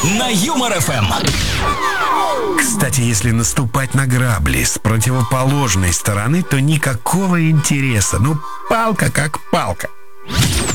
на Юмор ФМ. Кстати, если наступать на грабли с противоположной стороны, то никакого интереса. Ну, палка как палка.